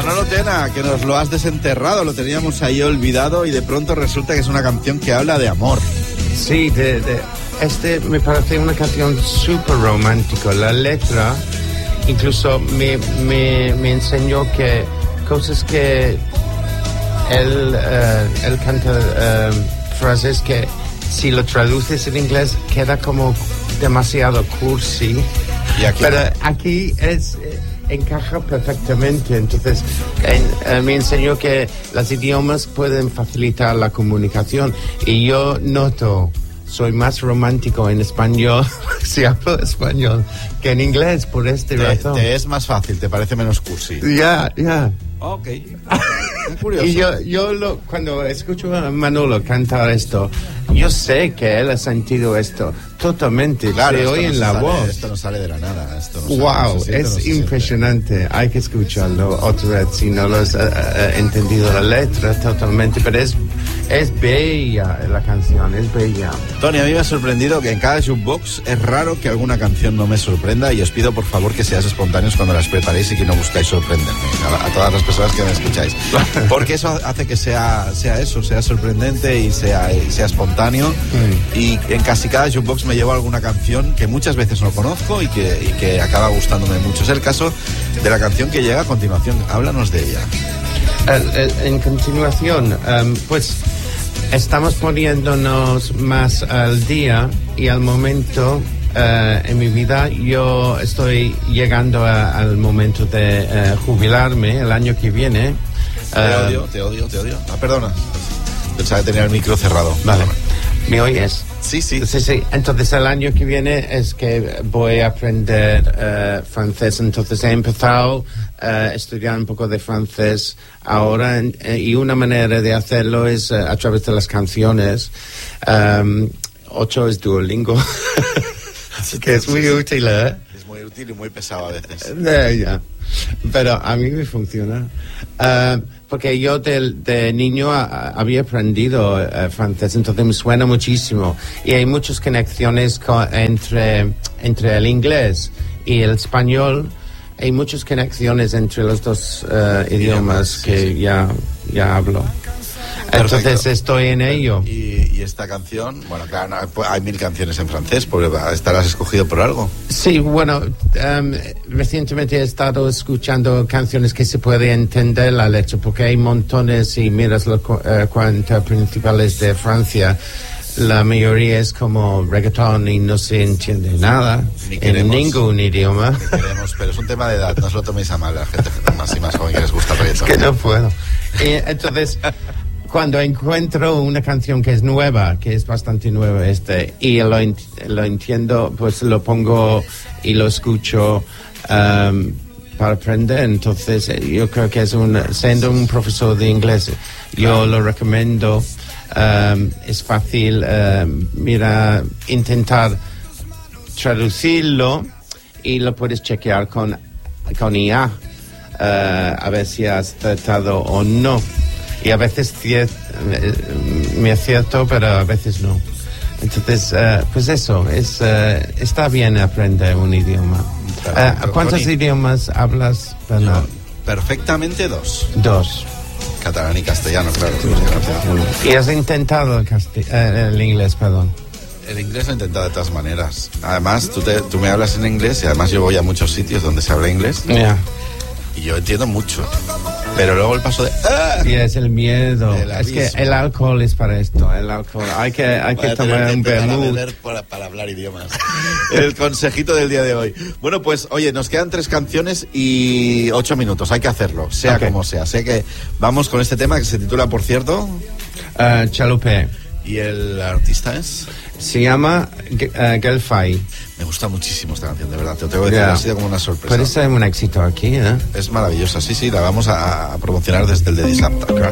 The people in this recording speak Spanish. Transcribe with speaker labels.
Speaker 1: Manolo Tena, que nos lo has desenterrado, lo teníamos ahí olvidado y de pronto resulta que es una canción que habla de amor.
Speaker 2: Sí, me parece una canción súper romántica. La letra incluso me enseñó que cosas que él canta frases que si lo traduces en inglés queda como demasiado cursi. Pero aquí encaja perfectamente. Entonces me enseñó que los idiomas pueden facilitar la comunicación y yo noto soy más romántico en español si hablo español que en inglés por esta razón.
Speaker 1: Te es más fácil, te parece menos cursi.
Speaker 2: Ya.
Speaker 1: Ok. Curioso.
Speaker 2: Y yo cuando escucho a Manolo cantar esto, yo sé que él ha sentido esto totalmente.
Speaker 1: Claro,
Speaker 2: se oye en la voz.
Speaker 1: Esto no sale de la nada.
Speaker 2: Es impresionante. Hay que escucharlo otra vez si no lo has entendido la letra totalmente. Pero es bella la canción, es bella.
Speaker 1: Tony, a mí me ha sorprendido que en cada jukebox es raro que alguna canción no me sorprenda y os pido por favor que seáis espontáneos cuando las preparéis y que no buscáis sorprenderme a todas las personas que me escucháis, porque eso hace que sea sorprendente y sea espontáneo. Y en casi cada jukebox me llevo alguna canción que muchas veces no conozco y que acaba gustándome mucho. Es el caso de la canción que llega a continuación. Háblanos de ella.
Speaker 2: En continuación, pues estamos poniéndonos más al día y al momento en mi vida. Yo estoy llegando al momento de jubilarme el año que viene.
Speaker 1: Te odio. Perdona. Pensaba que tenía el micro cerrado.
Speaker 2: Vale. ¿Me oyes?
Speaker 1: Sí.
Speaker 2: Entonces el año que viene es que voy a aprender francés. Entonces he empezado a estudiar un poco de francés ahora y una manera de hacerlo es a través de las canciones. 8 es Duolingo, que es muy útil, ¿eh?
Speaker 1: Es muy útil y muy pesado a veces.
Speaker 2: Ya. Pero a mí me funciona. Porque yo de niño había aprendido francés, entonces me suena muchísimo. Y hay muchas conexiones entre el inglés y el español. Hay muchas conexiones entre los dos idiomas que ya hablo.
Speaker 1: Perfecto.
Speaker 2: Entonces estoy en ello.
Speaker 1: Y esta canción, bueno, claro, hay 1000 canciones en francés, porque estarás escogido por algo.
Speaker 2: Sí, bueno, recientemente he estado escuchando canciones que se puede entender la letra, porque hay montones, y miras los 40 principales de Francia, la mayoría es como reggaetón y no se entiende nada en ningún idioma.
Speaker 1: Pero es un tema de edad, no os lo toméis a mal, la gente más y más joven que les gusta el reggaetón.
Speaker 2: Es que no puedo. Entonces, cuando encuentro una canción que es nueva, que es bastante nueva y lo entiendo, pues lo pongo y lo escucho para aprender. Entonces yo creo que siendo un profesor de inglés, yo lo recomiendo. Es fácil, intentar traducirlo y lo puedes chequear con IA, a ver si has tratado o no. Y a veces me acierto, pero a veces no. Entonces, pues eso, está bien aprender un idioma. ¿Cuántos idiomas hablas, Bernardo?
Speaker 1: Perfectamente 2.
Speaker 2: 2.
Speaker 1: Catalán y castellano, claro.
Speaker 2: ¿Y has intentado el inglés, perdón?
Speaker 1: El inglés lo he intentado de todas maneras. Además, tú me hablas en inglés y además yo voy a muchos sitios donde se habla inglés.
Speaker 2: Yeah.
Speaker 1: Y yo entiendo mucho. Pero luego el paso de...
Speaker 2: Y es el miedo. Es que el alcohol es para esto. El alcohol. Hay que tomar un vermut.
Speaker 1: Para hablar idiomas. El consejito del día de hoy. Bueno, pues, oye, nos quedan 3 canciones y 8 minutos. Hay que hacerlo, sea como sea. Sé que vamos con este tema que se titula, por cierto...
Speaker 2: Chalupé.
Speaker 1: ¿Y el artista es?
Speaker 2: Se llama Gelfai.
Speaker 1: Me gusta muchísimo esta canción, de verdad. Te lo tengo que decir, ha sido como una sorpresa.
Speaker 2: Puede ser un éxito aquí, ¿eh?
Speaker 1: Es maravillosa, sí, la vamos a promocionar desde el de Disapta.